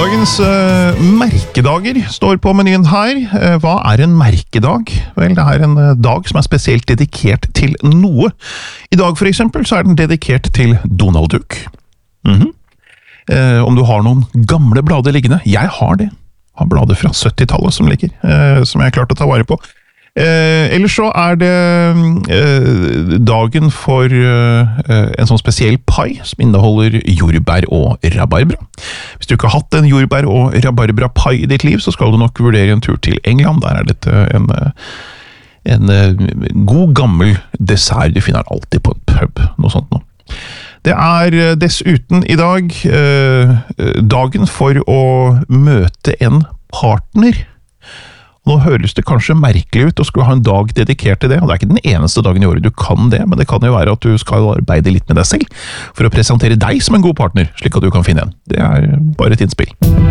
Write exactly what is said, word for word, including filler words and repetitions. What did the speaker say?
Dagens uh, merkedager står på menyen her. Uh, hva er en merkedag? Vel, det er en uh, dag som er spesielt dedikert til noe. I dag for eksempel så er den dedikert til Donald Duck. Mm-hmm. uh, om du har noen gamle blader liggende. Jeg har det. Har blader fra syttitallet som ligger, uh, som jeg har klart å ta vare på. Eh, ellers så er det eh, dagen for eh, en sånn spesiell pai som inneholder jordbær og rabarbra. Hvis du ikke har hatt en jordbær og rabarbra pai i ditt liv, så skal du nok vurdere en tur til England. Der er dette en, en god gammel dessert du finner alltid på en pub, noe sånt nå. Det er dessuten i dag eh, dagen for å møte en partner. Nå høres det kanskje merkelig ut å skulle ha en dag dedikert til det, og det er ikke den eneste dagen i året du kan det, men det kan jo være at du skal arbeide litt med deg selv for å presentere deg som en god partner, slik at du kan finne en. Det er bare et innspill.